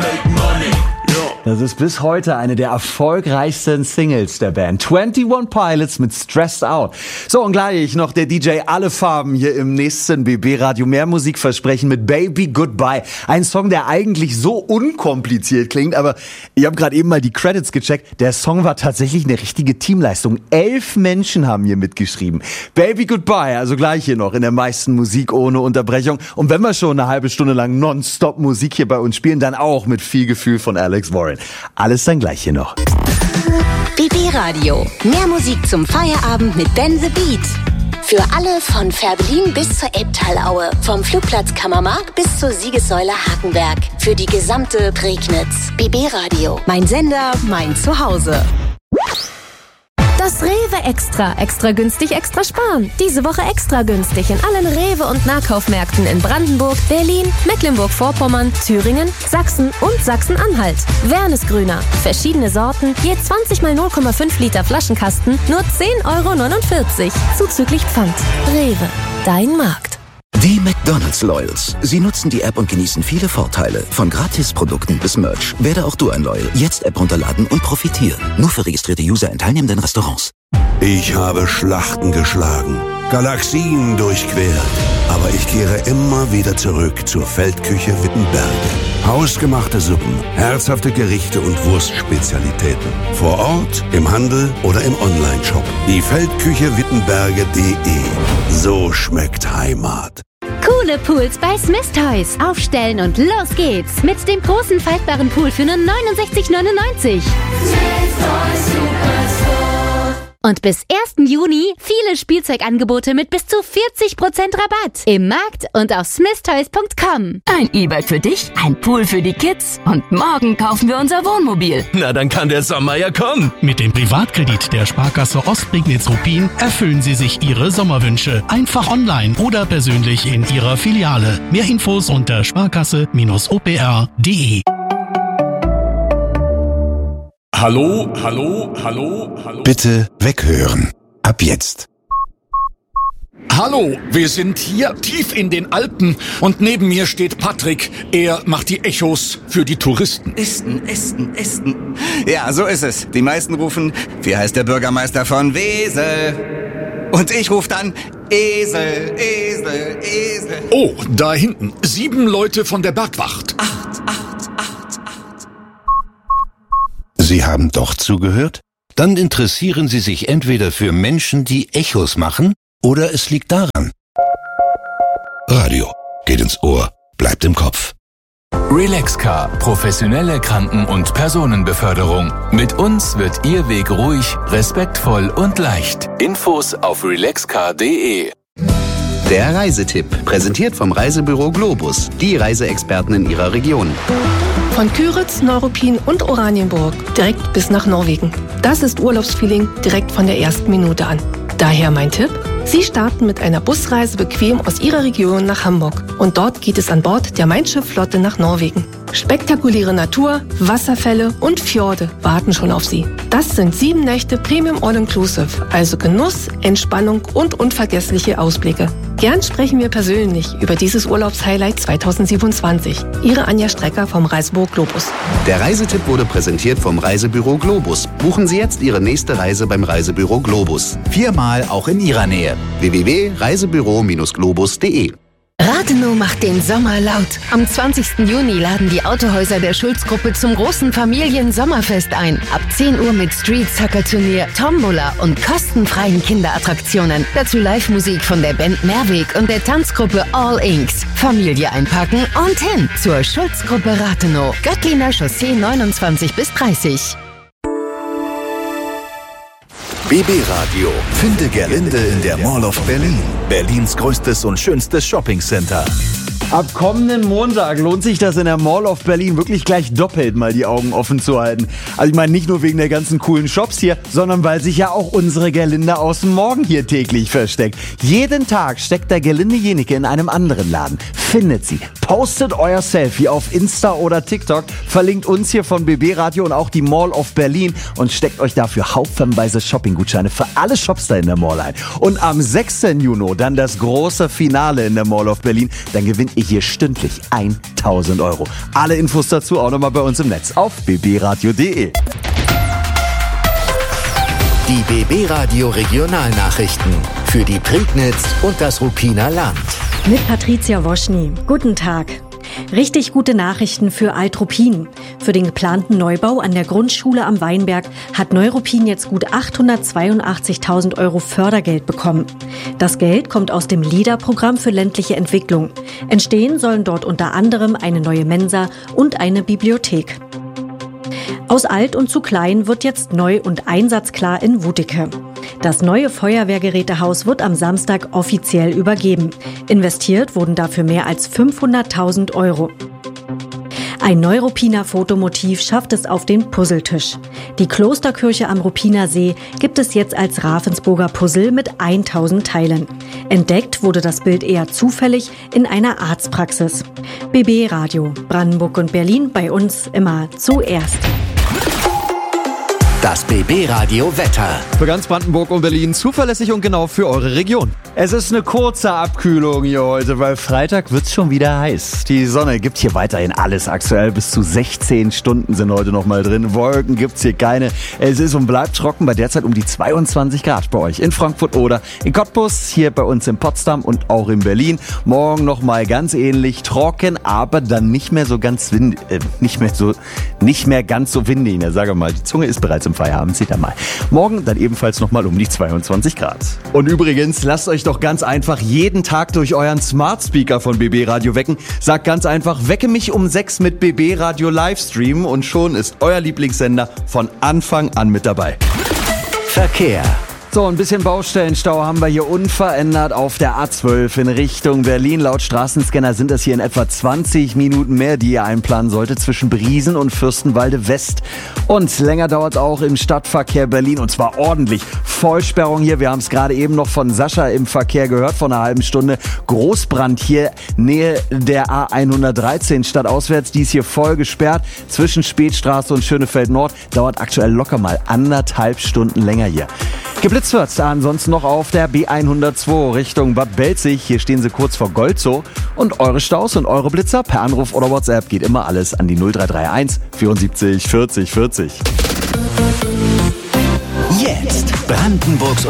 make money. Das ist bis heute eine der erfolgreichsten Singles der Band. 21 Pilots mit Stressed Out. So, und gleich noch der DJ Alle Farben hier im nächsten BB-Radio. Mehr Musik versprechen mit Baby Goodbye. Ein Song, der eigentlich so unkompliziert klingt, aber ich habe gerade eben mal die Credits gecheckt. Der Song war tatsächlich eine richtige Teamleistung. 11 Menschen haben hier mitgeschrieben. Baby Goodbye, also gleich hier noch in der meisten Musik ohne Unterbrechung. Und wenn wir schon eine halbe Stunde lang nonstop Musik hier bei uns spielen, dann auch mit viel Gefühl von Alex Warren. Alles dann gleich hier noch. BB Radio. Mehr Musik zum Feierabend mit Ben the Beat. Für alle von Fährberlin bis zur Elbtalaue. Vom Flugplatz Kammermark bis zur Siegessäule Hakenberg. Für die gesamte Prignitz. BB Radio. Mein Sender, mein Zuhause. Das Rewe Extra. Extra günstig, extra sparen. Diese Woche extra günstig in allen Rewe- und Nahkaufmärkten in Brandenburg, Berlin, Mecklenburg-Vorpommern, Thüringen, Sachsen und Sachsen-Anhalt. Wernesgrüner. Verschiedene Sorten, je 20 mal 0,5 Liter Flaschenkasten, nur 10,49 €. Zuzüglich Pfand. Rewe. Dein Markt. Die McDonald's Loyals. Sie nutzen die App und genießen viele Vorteile. Von Gratisprodukten bis Merch. Werde auch du ein Loyal. Jetzt App runterladen und profitieren. Nur für registrierte User in teilnehmenden Restaurants. Ich habe Schlachten geschlagen, Galaxien durchquert. Aber ich kehre immer wieder zurück zur Feldküche Wittenberge. Hausgemachte Suppen, herzhafte Gerichte und Wurstspezialitäten. Vor Ort, im Handel oder im Onlineshop. Die Feldküche Wittenberge.de. So schmeckt Heimat. Coole Pools bei Smith Toys. Aufstellen und los geht's. Mit dem großen faltbaren Pool für nur 69,99 €. Und bis 1. Juni viele Spielzeugangebote mit bis zu 40% Rabatt. Im Markt und auf smithtoys.com. Ein E-Bike für dich, ein Pool für die Kids und morgen kaufen wir unser Wohnmobil. Na, dann kann der Sommer ja kommen. Mit dem Privatkredit der Sparkasse Ostprignitz-Ruppin erfüllen Sie sich Ihre Sommerwünsche. Einfach online oder persönlich in Ihrer Filiale. Mehr Infos unter sparkasse-opr.de. Hallo, hallo, hallo, hallo. Bitte weghören. Ab jetzt. Hallo, wir sind hier tief in den Alpen und neben mir steht Patrick. Er macht die Echos für die Touristen. Esten. Ja, so ist es. Die meisten rufen, wie heißt der Bürgermeister von Wesel? Und ich rufe dann, Esel. Oh, da hinten, 7 Leute von der Bergwacht. 8. Sie haben doch zugehört? Dann interessieren Sie sich entweder für Menschen, die Echos machen, oder es liegt daran. Radio geht ins Ohr, bleibt im Kopf. Relaxcar, professionelle Kranken- und Personenbeförderung. Mit uns wird Ihr Weg ruhig, respektvoll und leicht. Infos auf relaxcar.de. Der Reisetipp, präsentiert vom Reisebüro Globus, die Reiseexperten in Ihrer Region. Von Küritz, Neuruppin und Oranienburg direkt bis nach Norwegen. Das ist Urlaubsfeeling direkt von der ersten Minute an. Daher mein Tipp: Sie starten mit einer Busreise bequem aus Ihrer Region nach Hamburg. Und dort geht es an Bord der Mein Schiff-Flotte nach Norwegen. Spektakuläre Natur, Wasserfälle und Fjorde warten schon auf Sie. Das sind 7 Nächte Premium All-Inclusive, also Genuss, Entspannung und unvergessliche Ausblicke. Gern sprechen wir persönlich über dieses Urlaubshighlight 2027. Ihre Anja Strecker vom Reisebüro Globus. Der Reisetipp wurde präsentiert vom Reisebüro Globus. Buchen Sie jetzt Ihre nächste Reise beim Reisebüro Globus. 4-mal auch in Ihrer Nähe. www.reisebüro-globus.de. Rathenow macht den Sommer laut. Am 20. Juni laden die Autohäuser der Schulz-Gruppe zum großen Familien-Sommerfest ein. Ab 10 Uhr mit Street-Soccer-Turnier, Tombola und kostenfreien Kinderattraktionen. Dazu Live-Musik von der Band Mehrweg und der Tanzgruppe All Inks. Familie einpacken und hin zur Schulz-Gruppe Rathenow. Göttliner Chaussee 29 bis 30. BB Radio. Finde Gerlinde in der Mall of Berlin. Berlins größtes und schönstes Shoppingcenter. Ab kommenden Montag lohnt sich das in der Mall of Berlin wirklich gleich doppelt mal die Augen offen zu halten. Also ich meine nicht nur wegen der ganzen coolen Shops hier, sondern weil sich ja auch unsere Gerlinde aus dem Morgen hier täglich versteckt. Jeden Tag steckt der Gerlinde Jenike in einem anderen Laden. Findet sie, postet euer Selfie auf Insta oder TikTok, verlinkt uns hier von BB Radio und auch die Mall of Berlin und steckt euch dafür haufenweise Shoppinggutscheine für alle Shops da in der Mall ein. Und am 6. Juni dann das große Finale in der Mall of Berlin. Dann gewinnt ihr hier stündlich 1.000 €. Alle Infos dazu auch nochmal bei uns im Netz auf bbradio.de. Die BB Radio Regionalnachrichten für die Prignitz und das Ruppiner Land. Mit Patricia Woschny. Guten Tag. Richtig gute Nachrichten für Alt-Ruppin. Für den geplanten Neubau an der Grundschule am Weinberg hat Neuruppin jetzt gut 882.000 € Fördergeld bekommen. Das Geld kommt aus dem LEADER-Programm für ländliche Entwicklung. Entstehen sollen dort unter anderem eine neue Mensa und eine Bibliothek. Aus alt und zu klein wird jetzt neu und einsatzklar in Wuticke. Das neue Feuerwehrgerätehaus wird am Samstag offiziell übergeben. Investiert wurden dafür mehr als 500.000 €. Ein Neuruppiner Fotomotiv schafft es auf den Puzzletisch. Die Klosterkirche am Ruppiner See gibt es jetzt als Ravensburger Puzzle mit 1000 Teilen. Entdeckt wurde das Bild eher zufällig in einer Arztpraxis. BB Radio, Brandenburg und Berlin, bei uns immer zuerst. Das BB Radio Wetter. Für ganz Brandenburg und Berlin zuverlässig und genau für eure Region. Es ist eine kurze Abkühlung hier heute, weil Freitag wird's schon wieder heiß. Die Sonne gibt hier weiterhin alles aktuell. Bis zu 16 Stunden sind heute noch mal drin. Wolken gibt's hier keine. Es ist und bleibt trocken bei derzeit um die 22 Grad bei euch in Frankfurt oder in Cottbus, hier bei uns in Potsdam und auch in Berlin. Morgen noch mal ganz ähnlich trocken, aber dann nicht mehr ganz so windig. Ja, sage mal, die Zunge ist bereits im Feierabend, seht ihr mal. Morgen dann ebenfalls nochmal um die 22 Grad. Und übrigens, lasst euch doch ganz einfach jeden Tag durch euren Smart Speaker von BB Radio wecken. Sagt ganz einfach, wecke mich um 6 mit BB Radio Livestream und schon ist euer Lieblingssender von Anfang an mit dabei. Verkehr. So, ein bisschen Baustellenstau haben wir hier unverändert auf der A12 in Richtung Berlin. Laut Straßenscanner sind es hier in etwa 20 Minuten mehr, die ihr einplanen solltet zwischen Briesen und Fürstenwalde West. Und länger dauert es auch im Stadtverkehr Berlin und zwar ordentlich. Vollsperrung hier, wir haben es gerade eben noch von Sascha im Verkehr gehört, vor einer halben Stunde. Großbrand hier, Nähe der A113 stadtauswärts, die ist hier voll gesperrt. Zwischen Spätstraße und Schönefeld Nord dauert aktuell locker mal 1,5 Stunden länger hier. Geblitzt wird's ansonsten noch auf der B102 Richtung Bad Belzig. Hier stehen sie kurz vor Goldzow. Und eure Staus und eure Blitzer per Anruf oder WhatsApp geht immer alles an die 0331 74 40 40. Jetzt Brandenburgs